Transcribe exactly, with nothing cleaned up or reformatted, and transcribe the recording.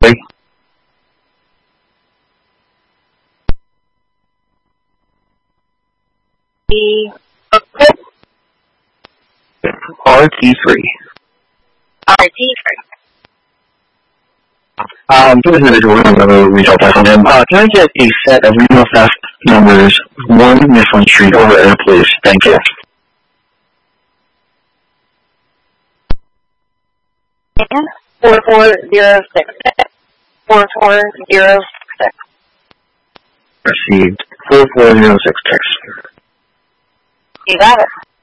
R T three. R T three. Um, for this individual, I'm going to reach out to him. Uh, can I get a set of Reno theft numbers, one Mifflin Street over Air, please? Thank you. Four four zero six six. Four four zero six. Received. Four four zero six six. You got it.